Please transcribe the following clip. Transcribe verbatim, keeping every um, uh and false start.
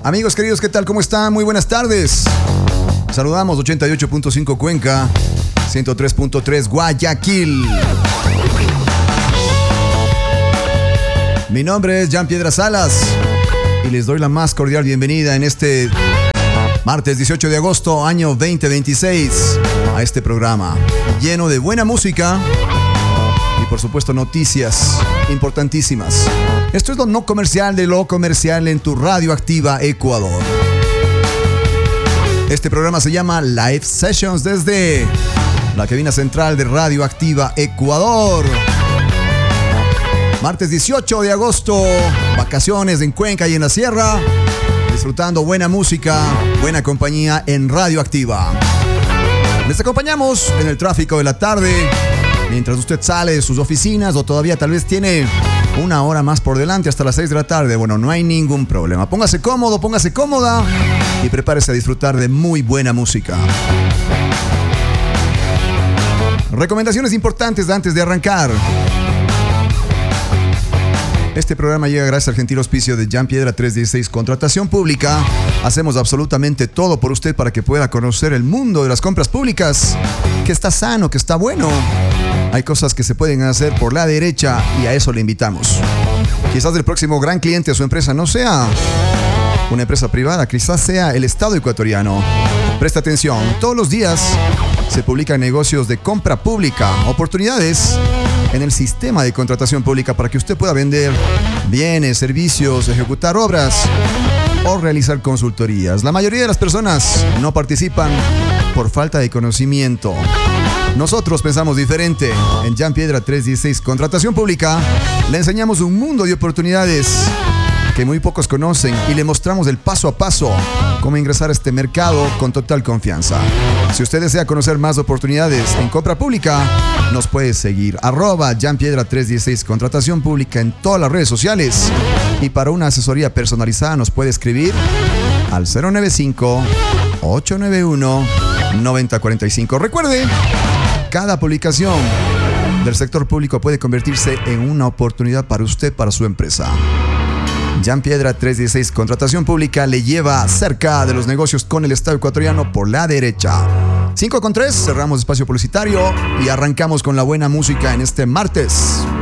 Amigos queridos, ¿qué tal? ¿Cómo están? Muy buenas tardes. Saludamos ochenta y ocho punto cinco Cuenca, ciento tres punto tres Guayaquil. Mi nombre es Jan Piedra Salas y les doy la más cordial bienvenida en este martes dieciocho de agosto, año veinte veintiséis, a este programa lleno de buena música y por supuesto noticias importantísimas. Esto es lo no comercial de lo comercial en tu Radio Activa Ecuador. Este programa se llama Live Sessions desde la cabina central de Radio Activa Ecuador. Martes dieciocho de agosto, vacaciones en Cuenca y en la Sierra, disfrutando buena música, buena compañía en Radio Activa. Les acompañamos en el tráfico de la tarde, mientras usted sale de sus oficinas o todavía tal vez tiene una hora más por delante hasta las seis de la tarde. Bueno, no hay ningún problema. Póngase cómodo, póngase cómoda y prepárese a disfrutar de muy buena música. Recomendaciones importantes antes de arrancar. Este programa llega gracias al gentil auspicio de Jan Piedra trescientos dieciséis Contratación Pública. Hacemos absolutamente todo por usted para que pueda conocer el mundo de las compras públicas, que está sano, que está bueno. Hay cosas que se pueden hacer por la derecha y a eso le invitamos. Quizás el próximo gran cliente de su empresa no sea una empresa privada, quizás sea el Estado ecuatoriano. Presta atención, todos los días se publican negocios de compra pública, oportunidades en el sistema de contratación pública para que usted pueda vender bienes, servicios, ejecutar obras o realizar consultorías. La mayoría de las personas no participan por falta de conocimiento. Nosotros pensamos diferente. En Jan Piedra trescientos dieciséis Contratación Pública le enseñamos un mundo de oportunidades que muy pocos conocen y le mostramos el paso a paso cómo ingresar a este mercado con total confianza. Si usted desea conocer más oportunidades en compra pública, nos puede seguir arroba Jan Piedra trescientos dieciséis Contratación Pública en todas las redes sociales, y para una asesoría personalizada nos puede escribir al cero nueve cinco, ocho nueve uno, nueve cero cuatro cinco. Recuerde, cada publicación del sector público puede convertirse en una oportunidad para usted, para su empresa. Jan Piedra trescientos dieciséis Contratación Pública le lleva cerca de los negocios con el Estado ecuatoriano por la derecha. cinco con tres, cerramos espacio publicitario y arrancamos con la buena música en este martes.